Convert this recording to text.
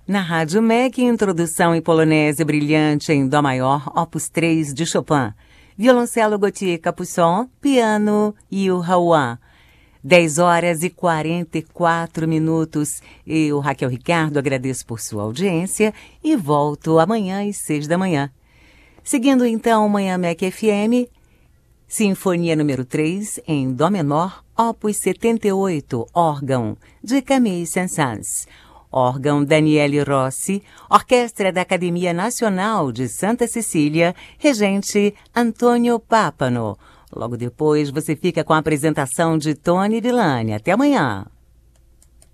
Na Rádio MEC, introdução em polonese brilhante em Dó maior, opus 3 de Chopin. Violoncelo Gauthier Capuçon, piano Yu Hauan. 10h44. Eu, Raquel Ricardo, agradeço por sua audiência e volto amanhã às 6 da manhã. Seguindo então Manhã MEC FM, Sinfonia número 3 em Dó menor, opus 78, órgão de Camille Saint-Saëns. Órgão Daniele Rossi, Orquestra da Academia Nacional de Santa Cecília, regente Antônio Pápano. Logo depois você fica com a apresentação de Tony Villani. Até amanhã.